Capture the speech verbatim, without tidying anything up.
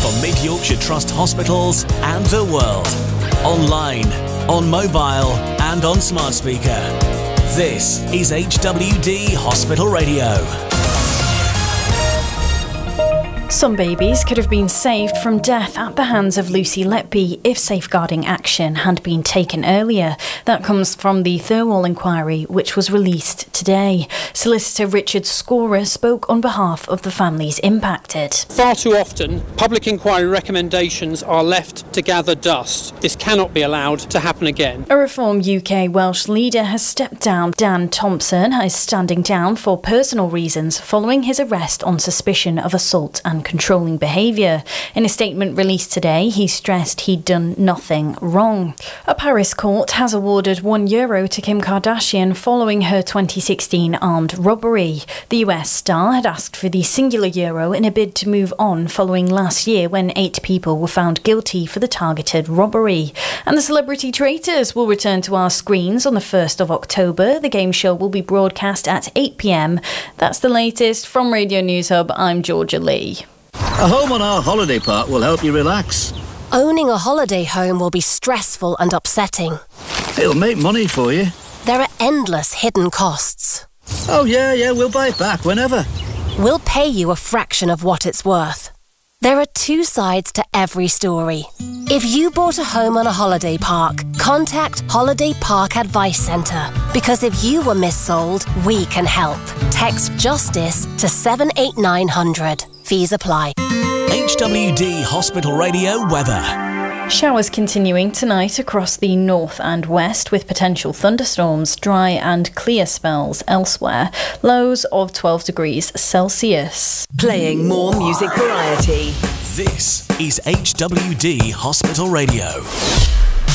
for Mid Yorkshire Trust hospitals and the world. Online, on mobile and on smart speaker. This is H W D Hospital Radio. Some babies could have been saved from death at the hands of Lucy Letby if safeguarding action had been taken earlier. That comes from the Thirlwall inquiry, which was released today. Solicitor Richard Scorer spoke on behalf of the families impacted. Far too often, public inquiry recommendations are left to gather dust. This cannot be allowed to happen again. A Reform U K Welsh leader has stepped down. Dan Thompson is standing down for personal reasons following his arrest on suspicion of assault and controlling behaviour. In a statement released today, he stressed he'd done nothing wrong. A Paris court has awarded one euro to Kim Kardashian following her twenty sixteen armed robbery. The U S star had asked for the singular euro in a bid to move on following last year when eight people were found guilty for the targeted robbery. And the Celebrity Traitors will return to our screens on the first of October. The game show will be broadcast at eight p m. That's the latest from Radio News Hub. I'm Georgia Lee. A home on our holiday park will help you relax. Owning a holiday home will be stressful and upsetting. It'll make money for you. There are endless hidden costs. Oh yeah, yeah, we'll buy it back whenever. We'll pay you a fraction of what it's worth. There are two sides to every story. If you bought a home on a holiday park, contact Holiday Park Advice Centre. Because if you were missold, we can help. Text JUSTICE to seven eight nine hundred. Fees apply. H W D Hospital Radio weather. Showers continuing tonight across the north and west with potential thunderstorms, dry and clear spells elsewhere. Lows of twelve degrees Celsius. Playing more music variety. This is H W D Hospital Radio.